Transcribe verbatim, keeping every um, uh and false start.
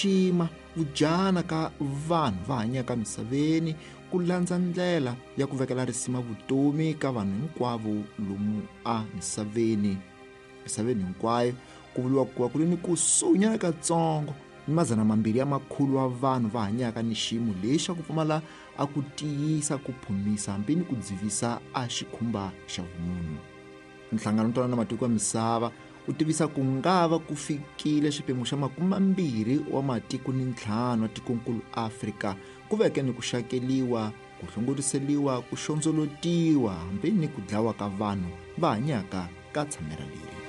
xixima vujana ka vanhu va hanyaka misaveni ku landza ndlela ya ku vekela risima vutomi ka vanhu hinkwavo lomu a misaveni misaveni hinkwayo ku vuliwa ku va ku ri ni kusunyana katsongo ni madzana mambirhi ya makhulu wa vanhu va hanyaka ni xiyimo lexi xa ku pfumala a ku tiyisa ku phomisa hambi ni ku dzivisa a xikhumba xa vumunhu. Nhlangano wo twanana na matiko ya misava u tivisa ku nga va ku fikile xiphemu xa makumembirhi wa matiko ni ntlhanu wa tikonkulu Afrika ku veke ni ku xakeliwa, ku hlongoriseliwa, ku xondzolotiwa hambi ni ku dlawa ka vanhu va hanyaka ka tshamera leri.